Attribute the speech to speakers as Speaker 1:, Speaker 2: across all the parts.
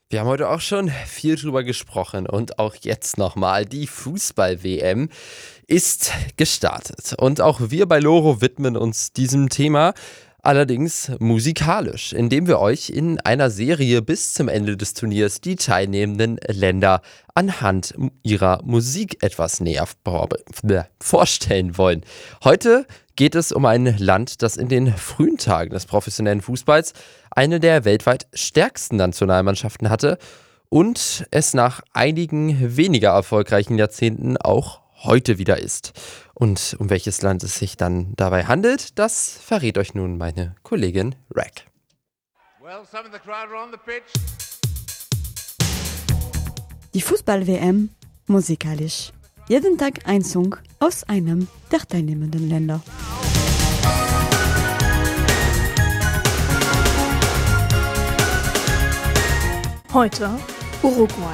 Speaker 1: Wir haben heute auch schon viel drüber gesprochen und auch jetzt nochmal. Die Fußball-WM ist gestartet. Und auch wir bei Loro widmen uns diesem Thema, allerdings musikalisch, indem wir euch in einer Serie bis zum Ende des Turniers die teilnehmenden Länder anhand ihrer Musik etwas näher vorstellen wollen. Heute geht es um ein Land, das in den frühen Tagen des professionellen Fußballs eine der weltweit stärksten Nationalmannschaften hatte und es nach einigen weniger erfolgreichen Jahrzehnten auch heute wieder ist. Und um welches Land es sich dann dabei handelt, das verrät euch nun meine Kollegin Rack.
Speaker 2: Die Fußball-WM musikalisch. Jeden Tag ein Song aus einem der teilnehmenden Länder.
Speaker 3: Heute Uruguay.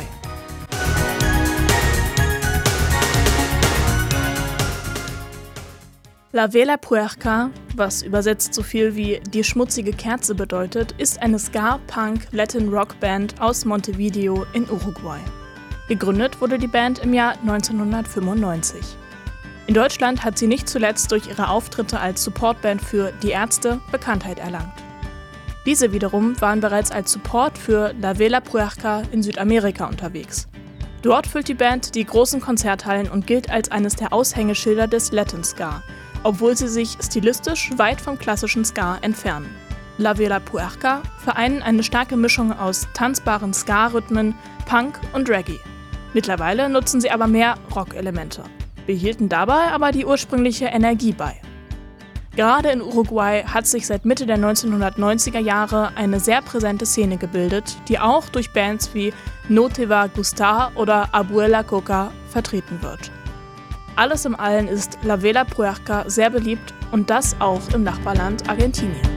Speaker 3: La Vela Puerca, was übersetzt so viel wie die schmutzige Kerze bedeutet, ist eine Ska-Punk-Latin-Rock-Band aus Montevideo in Uruguay. Gegründet wurde die Band im Jahr 1995. In Deutschland hat sie nicht zuletzt durch ihre Auftritte als Supportband für Die Ärzte Bekanntheit erlangt. Diese wiederum waren bereits als Support für La Vela Puerca in Südamerika unterwegs. Dort füllt die Band die großen Konzerthallen und gilt als eines der Aushängeschilder des Latin Ska, obwohl sie sich stilistisch weit vom klassischen Ska entfernen. La Vela Puerca vereinen eine starke Mischung aus tanzbaren Ska-Rhythmen, Punk und Reggae. Mittlerweile nutzen sie aber mehr Rock-Elemente, behielten dabei aber die ursprüngliche Energie bei. Gerade in Uruguay hat sich seit Mitte der 1990er Jahre eine sehr präsente Szene gebildet, die auch durch Bands wie No Te Va Gustar oder Abuela Coca vertreten wird. Alles im Allen ist La Vela Puerca sehr beliebt und das auch im Nachbarland Argentinien.